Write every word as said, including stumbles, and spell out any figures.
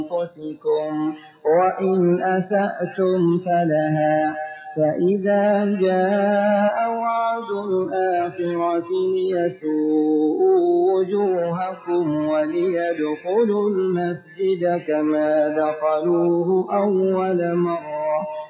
أنفسكم وإن أسأتم فلها فإذا جاء وعد الآخرة ليسوءوا وجوهكم وليدخلوا المسجد كما دخلوه أول مرة